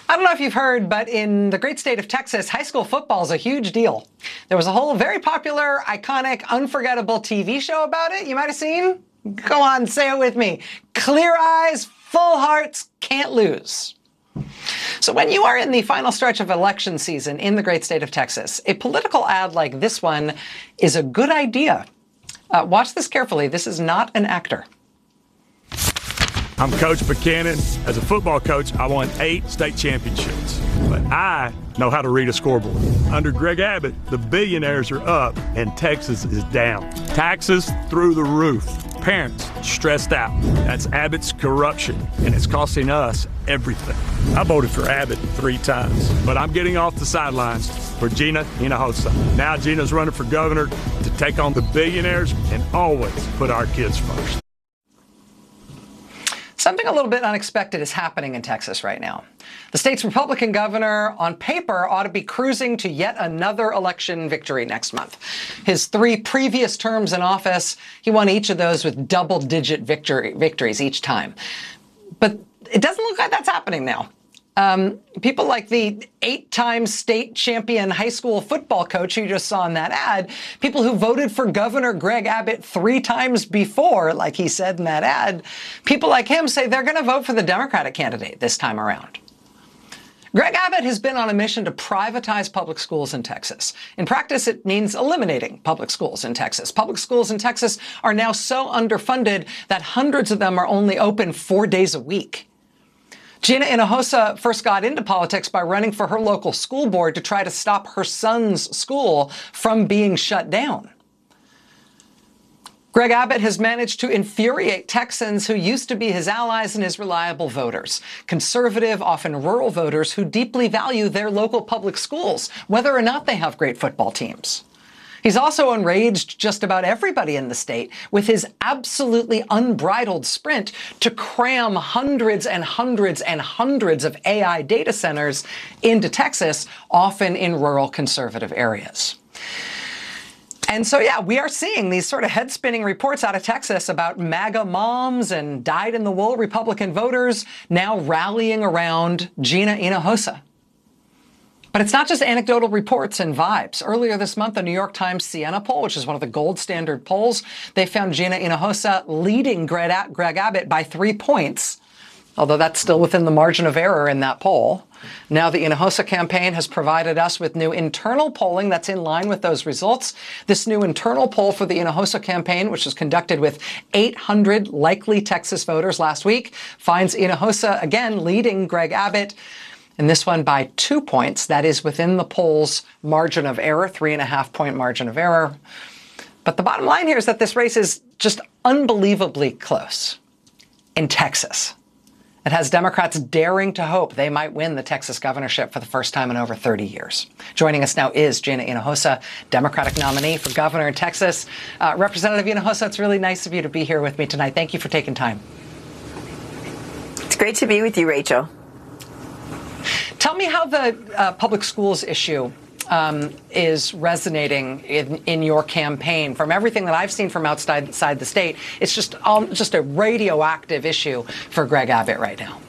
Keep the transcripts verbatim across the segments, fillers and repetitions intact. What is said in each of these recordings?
I don't know if you've heard, but in the great state of Texas, high school football is a huge deal. There was a whole very popular, iconic, unforgettable T V show about it you might have seen. Go on, say it with me. Clear eyes, full hearts, can't lose. So when you are in the final stretch of election season in the great state of Texas, a political ad like this one is a good idea. Uh, watch this carefully. This is not an actor. I'm Coach Buchanan. As a football coach, I won eight state championships. But I know how to read a scoreboard. Under Greg Abbott, the billionaires are up and Texas is down. Taxes through the roof. Parents stressed out. That's Abbott's corruption, and it's costing us everything. I voted for Abbott three times, but I'm getting off the sidelines for Gina Hinojosa. Now Gina's running for governor to take on the billionaires and always put our kids first. Something a little bit unexpected is happening in Texas right now. The state's Republican governor, on paper, ought to be cruising to yet another election victory next month. His three previous terms in office, he won each of those with double-digit victory, victories each time. But it doesn't look like that's happening now. Um, people like the eight-time state champion high school football coach who you just saw in that ad, people who voted for Governor Greg Abbott three times before, like he said in that ad, people like him say they're going to vote for the Democratic candidate this time around. Greg Abbott has been on a mission to privatize public schools in Texas. In practice, it means eliminating public schools in Texas. Public schools in Texas are now so underfunded that hundreds of them are only open four days a week. Gina Hinojosa first got into politics by running for her local school board to try to stop her son's school from being shut down. Greg Abbott has managed to infuriate Texans who used to be his allies and his reliable voters, conservative, often rural voters who deeply value their local public schools, whether or not they have great football teams. He's also enraged just about everybody in the state with his absolutely unbridled sprint to cram hundreds and hundreds and hundreds of A I data centers into Texas, often in rural conservative areas. And so, yeah, we are seeing these sort of head-spinning reports out of Texas about MAGA moms and dyed-in-the-wool Republican voters now rallying around Gina Hinojosa. But it's not just anecdotal reports and vibes. Earlier this month, the New York Times Siena poll, which is one of the gold standard polls, they found Gina Hinojosa leading Greg Abbott by three points, although that's still within the margin of error in that poll. Now the Hinojosa campaign has provided us with new internal polling that's in line with those results. This new internal poll for the Hinojosa campaign, which was conducted with eight hundred likely Texas voters last week, finds Hinojosa again leading Greg Abbott, and this one by two points. That is within the poll's margin of error, three and a half point margin of error. But the bottom line here is that this race is just unbelievably close in Texas. It has Democrats daring to hope they might win the Texas governorship for the first time in over thirty years. Joining us now is Gina Hinojosa, Democratic nominee for governor in Texas. Uh, Representative Hinojosa, it's really nice of you to be here with me tonight. Thank you for taking time. It's great to be with you, Rachel. Tell me how the uh, public schools issue um, is resonating in, in your campaign. From everything that I've seen from outside, outside the state, it's just um, just a radioactive issue for Greg Abbott right now.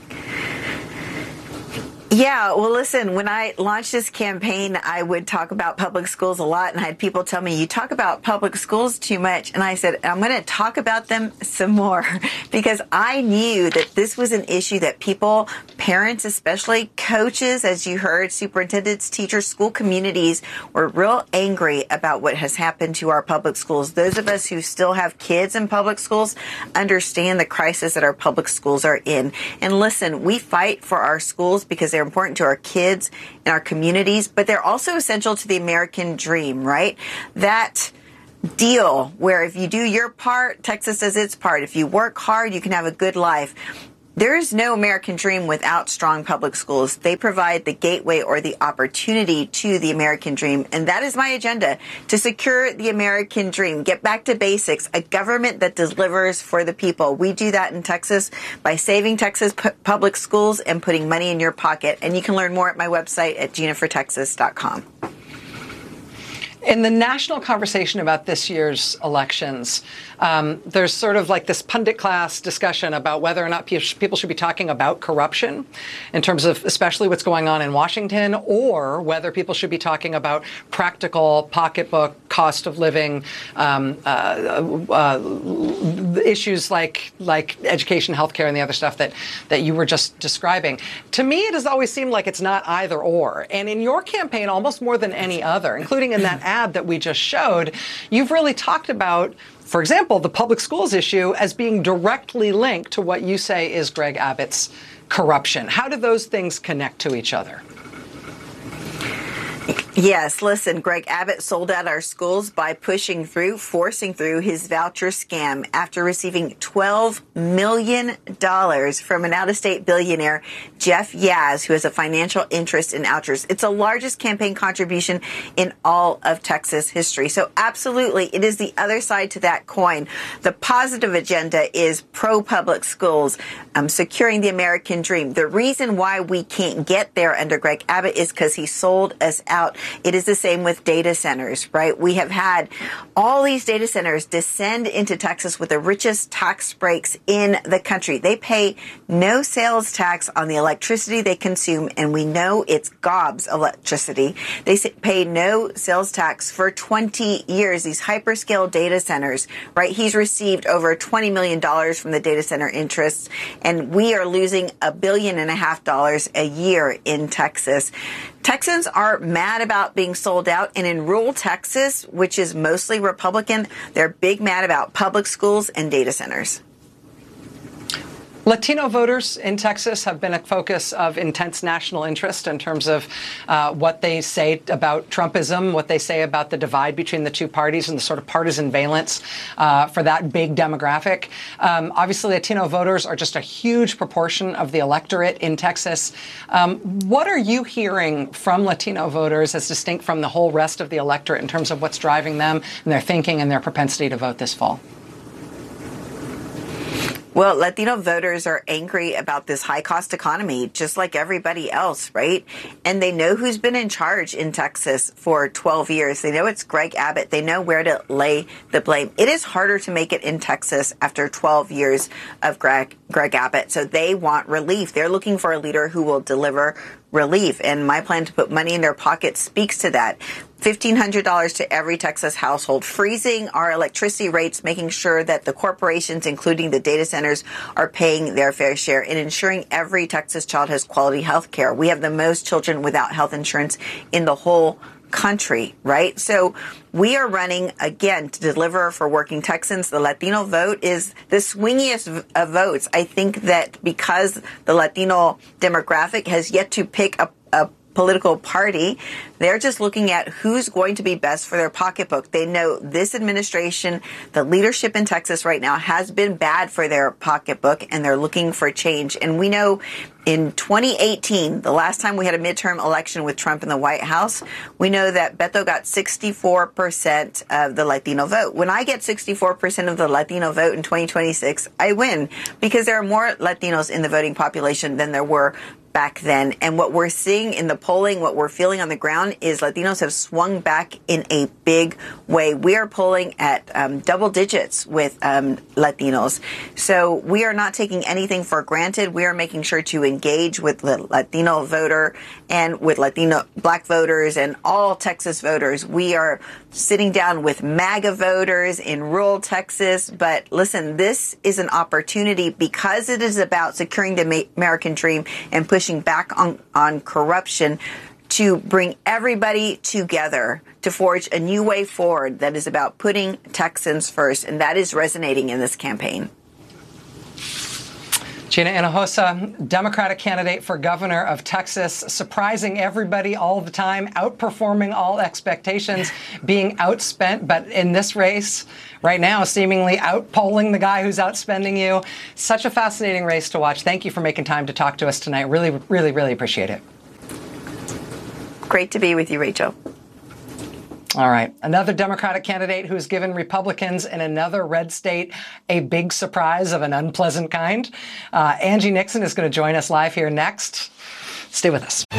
Yeah, well, listen, when I launched this campaign, I would talk about public schools a lot, and I had people tell me, you talk about public schools too much. And I said, I'm going to talk about them some more because I knew that this was an issue that people, parents especially, coaches, as you heard, superintendents, teachers, school communities were real angry about what has happened to our public schools. Those of us who still have kids in public schools understand the crisis that our public schools are in. And listen, we fight for our schools because they're important to our kids and our communities, but they're also essential to the American dream, right? That deal where if you do your part, Texas does its part. If you work hard, you can have a good life. There is no American dream without strong public schools. They provide the gateway or the opportunity to the American dream. And that is my agenda, to secure the American dream. Get back to basics, a government that delivers for the people. We do that in Texas by saving Texas pu- public schools and putting money in your pocket. And you can learn more at my website at gina for texas dot com. In the national conversation about this year's elections, um, there's sort of like this pundit class discussion about whether or not people should be talking about corruption in terms of especially what's going on in Washington, or whether people should be talking about practical pocketbook, cost of living, um, uh, uh, issues like like education, healthcare, and the other stuff that, that you were just describing. To me, it has always seemed like it's not either or. And in your campaign, almost more than any other, including in that ad that we just showed, you've really talked about, for example, the public schools issue as being directly linked to what you say is Greg Abbott's corruption. How do those things connect to each other? Yes, listen, Greg Abbott sold out our schools by pushing through, forcing through his voucher scam after receiving twelve million dollars from an out-of-state billionaire, Jeff Yaz, who has a financial interest in vouchers. It's the largest campaign contribution in all of Texas history. So absolutely, it is the other side to that coin. The positive agenda is pro-public schools, um, securing the American dream. The reason why we can't get there under Greg Abbott is because he sold us out. It is the same with data centers, right? We have had all these data centers descend into Texas with the richest tax breaks in the country. They pay no sales tax on the electricity they consume, and we know it's gobs electricity. They pay no sales tax for twenty years, these hyperscale data centers, right? He's received over twenty million dollars from the data center interests, and we are losing a billion and a half dollars a year in Texas. Texans are mad about being sold out, and in rural Texas, which is mostly Republican, they're big mad about public schools and data centers. Latino voters in Texas have been a focus of intense national interest in terms of uh, what they say about Trumpism, what they say about the divide between the two parties and the sort of partisan valence uh, for that big demographic. Um, obviously, Latino voters are just a huge proportion of the electorate in Texas. Um, what are you hearing from Latino voters as distinct from the whole rest of the electorate in terms of what's driving them and their thinking and their propensity to vote this fall? Well, Latino voters are angry about this high-cost economy, just like everybody else, right? And they know who's been in charge in Texas for twelve years. They know it's Greg Abbott. They know where to lay the blame. It is harder to make it in Texas after twelve years of Greg, Greg Abbott. So they want relief. They're looking for a leader who will deliver relief. And my plan to put money in their pocket speaks to that. fifteen hundred dollars to every Texas household, freezing our electricity rates, making sure that the corporations, including the data centers, are paying their fair share, and ensuring every Texas child has quality health care. We have the most children without health insurance in the whole country, right? So we are running, again, to deliver for working Texans. The Latino vote is the swingiest of votes. I think that because the Latino demographic has yet to pick a, a political party, they're just looking at who's going to be best for their pocketbook. They know this administration, the leadership in Texas right now, has been bad for their pocketbook, and they're looking for change. And we know in twenty eighteen, the last time we had a midterm election with Trump in the White House, we know that Beto got sixty-four percent of the Latino vote. When I get sixty-four percent of the Latino vote in twenty twenty-six, I win, because there are more Latinos in the voting population than there were back then. And what we're seeing in the polling, what we're feeling on the ground, is Latinos have swung back in a big way. We are polling at um, double digits with um, Latinos. So we are not taking anything for granted. We are making sure to engage with the Latino voter and with Latino black voters and all Texas voters. We are sitting down with MAGA voters in rural Texas. But listen, this is an opportunity, because it is about securing the American dream and pushing back on, on corruption, to bring everybody together to forge a new way forward that is about putting Texans first. And that is resonating in this campaign. Gina Hinojosa, Democratic candidate for governor of Texas, surprising everybody all the time, outperforming all expectations, being outspent, but in this race right now, seemingly outpolling the guy who's outspending you. Such a fascinating race to watch. Thank you for making time to talk to us tonight. Really, really, really appreciate it. Great to be with you, Rachel. All right. Another Democratic candidate who's given Republicans in another red state a big surprise of an unpleasant kind. Uh, Angie Nixon is going to join us live here next. Stay with us.